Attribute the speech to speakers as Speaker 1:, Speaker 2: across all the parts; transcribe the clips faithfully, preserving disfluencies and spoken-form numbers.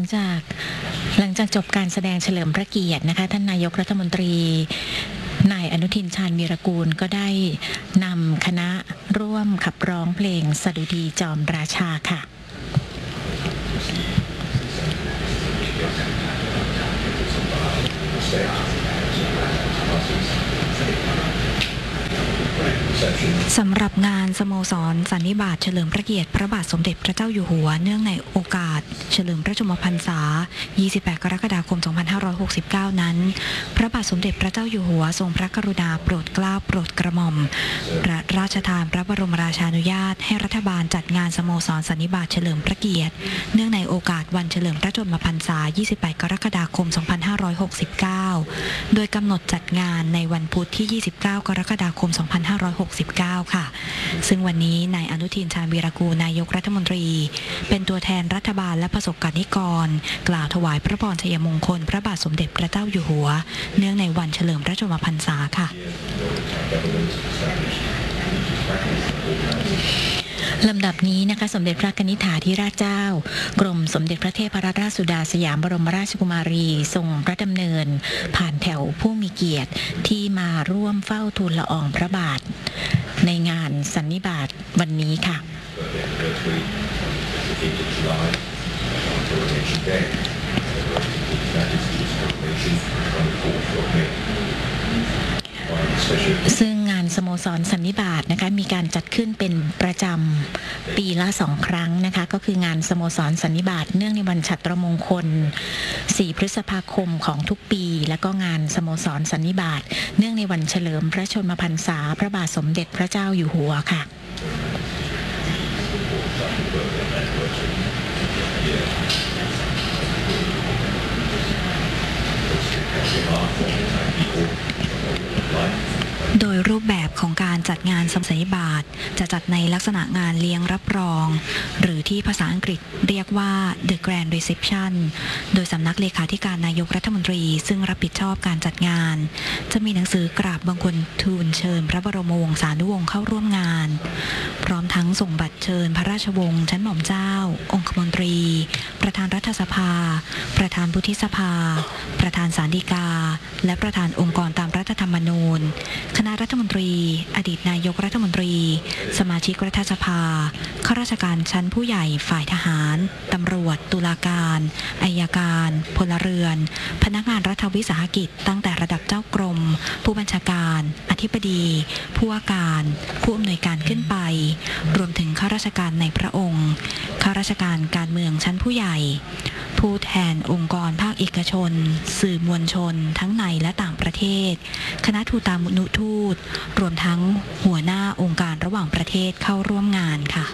Speaker 1: จากหลังจากจบการแสดงเฉลิมพระเกียรตินะคะท่านนายกรัฐมนตรีนายอนุทินชาญวีรกูลก็ได้นำคณะร่วมขับร้องเพลงสดุดีจอมราชาค่ะ
Speaker 2: สำหรับงานสโมสรสันนิบาตเฉลิมพระเกียรติพระบาทสมเด็จพระเจ้าอยู่หัวเนื่องในโอกาสเฉลิมพระชนมพรรษา ยี่สิบแปด กรกฎาคม สองพันห้าร้อยหกสิบเก้า นั้นพระบาทสมเด็จพระเจ้าอยู่หัวทรงพระกรุณาโปรดเกล้าโปรดกระหม่อมพระราชทานพระบรมราชานุญาตให้รัฐบาลจัดงานสโมสรสันนิบาตเฉลิมพระเกียรติเนื่องในโอกาสวันเฉลิมพระชนมพรรษา ยี่สิบแปด กรกฎาคม สองพันห้าร้อยหกสิบเก้า โดยกำหนดจัดงานในวันพุธที่ ยี่สิบเก้า กรกฎาคม สองพันห้าร้อยหกสิบเก้า ค่ะซึ่งวันนี้นายอนุทินชาญวีรกูลนายกรัฐมนตรีเป็นตัวแทนรัฐบาลและประสบการนิกรกล่าวถวายพระพรชัยมงคลพระบาทสมเด็จพระเจ้าอยู่หัวเนื่องในวันเฉลิมพระชนมพรรษาค่ะ
Speaker 1: ลำดับนี้นะคะสมเด็จพระกนิษฐาธิราชเจ้ากรมสมเด็จพระเทพรัตนราชสุดาสยามบรมราชกุมารีทรงพระดำเนินผ่านแถวผู้มีเกียรติที่มาร่วมเฝ้าทูลละอองพระบาทในงานสันนิบาตวันนี้ค่ะซึ่งงานสโมสรสันนิบาตนะคะมีการจัดขึ้นเป็นประจำปีละสองครั้งนะคะก็คืองานสโมสรสันนิบาตเนื่องในวันฉัตรมงคลสี่พฤษภาคมของทุกปีและก็งานสโมสรสันนิบาตเนื่องในวันเฉลิมพระชนมพรรษาพระบาทสมเด็จพระเจ้าอยู่หัวค่ะ
Speaker 2: โดยรูปแบบของการจัดงานสันนิบาตจะจัดในลักษณะงานเลี้ยงรับรองหรือที่ภาษาอังกฤษเรียกว่า The Grand Reception โดยสำนักเลขาธิการนายกรัฐมนตรีซึ่งรับผิดชอบการจัดงานจะมีหนังสือกราบบังคมทูลเชิญพระบรมวงศานุวงศ์เข้าร่วมงานพร้อมทั้งส่งบัตรเชิญพระราชวงศ์ชั้นหม่อมเจ้าองคมนตรีประธานรัฐสภาประธานวุฒิสภาประธานศาลฎีกาและประธานองค์กรตามรัฐธรรมนูญคณะรัฐมนตรีอดีตนายกรัฐมนตรีสมาชิกรัฐสภาข้าราชการชั้นผู้ใหญ่ฝ่ายทหารตำรวจตุลาการอัยการพลเรือนพนักงานรัฐวิสาหกิจตั้งแต่ระดับเจ้ากรมผู้บัญชาการอธิบดีผู้ว่าการผู้อำนวยการขึ้นไปรวมถึงข้าราชการในพระองค์ข้าราชการการเมืองชั้นผู้ใหญ่ผู้แทนองค์กรภาคเอกชนสื่อมวลชนทั้งในและต่างประเทศคณะทูตานุทูตรวมทั้งหัวหน้าองค์การระหว่างประเทศเข้าร่วมงานค่ะ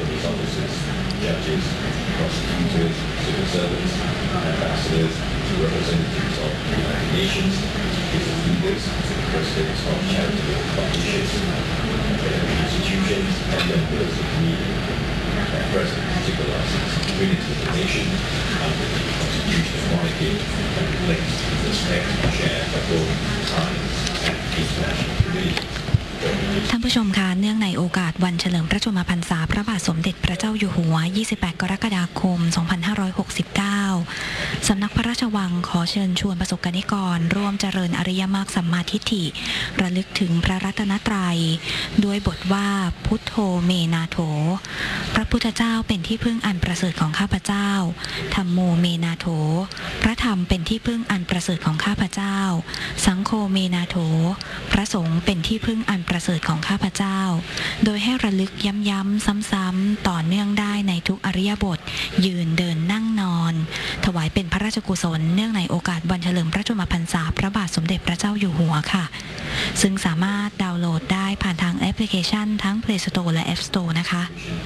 Speaker 2: ท่านผู้ชมคะเนื่องในโอกาสวันเฉลิมพระชนมพรรษาพระบาทสมเด็จพระเจ้าอยู่หัว ยี่สิบแปด กรกฎาคม สองพันห้าร้อยหกสิบเก้า สำนักพระราชวังขอเชิญชวนประสบกนิกรร่วมเจริญอริยมรรคสัมมาทิฏฐิระลึกถึงพระรัตนตรัยด้วยบทว่าพุทโธเมนาโถพระพุทธเจ้าเป็นที่พึ่งอันประเสริฐของข้าพเจ้าธัมโมเมนาโถพระธรรมเป็นที่พึ่งอันประเสริฐของข้าพเจ้าสังโฆเมนาโถพระสงฆ์เป็นที่พึ่งอันประเสริฐของข้าพเจ้าโดยให้ระลึกย้ำๆซ้ำๆต่อเนื่องได้ในทุกอริยบทยืนเดินนั่งนอนถวายเป็นพระราชกุศลเนื่องในโอกาสวันเฉลิมพระชนมพรรษาพระบาทสมเด็จพระเจ้าอยู่หัวค่ะซึ่งสามารถดาวน์โหลดได้ผ่านทางแอปพลิเคชันทั้ง Play Store และ App Store นะคะ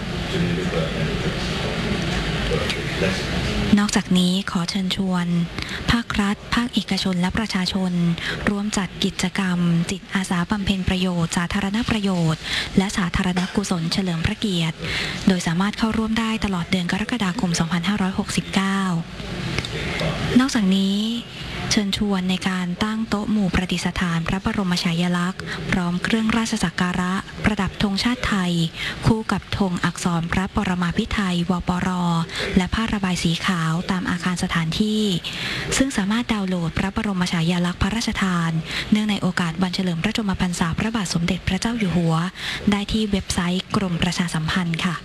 Speaker 2: นอกจากนี้ขอเชิญชวนภาครัฐภาคเอกชนและประชาชนร่วมจัดกิจกรรมจิตอาสาบำเพ็ญประโยชน์สาธารณประโยชน์และสาธารณกุศลเฉลิมพระเกียรติโดยสามารถเข้าร่วมได้ตลอดเดือนกรกฎาคม สองพันห้าร้อยหกสิบเก้า นอกจากนี้เชิญชวนในการตั้งโต๊ะหมู่ประดิษฐานพระบรมฉายาลักษณ์พร้อมเครื่องราชสักการะประดับธงชาติไทยคู่กับธงอักษรพระปรมาภิไธยวปรและผ้าระบายสีขาวตามอาคารสถานที่ซึ่งสามารถดาวน์โหลดพระบรมฉายาลักษณ์พระราชทานเนื่องในโอกาสวันเฉลิมพระชนมพรรษาพระบาทสมเด็จพระเจ้าอยู่หัวได้ที่เว็บไซต์กรมประชาสัมพันธ์ค่ะ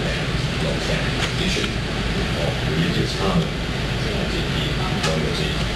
Speaker 3: of religious harmony,